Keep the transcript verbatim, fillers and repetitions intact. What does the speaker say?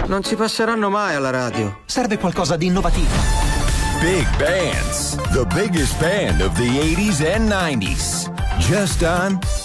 Non ci passeranno mai alla radio. Serve qualcosa di innovativo. Big Bands, the biggest band of the eighties and nineties. Just on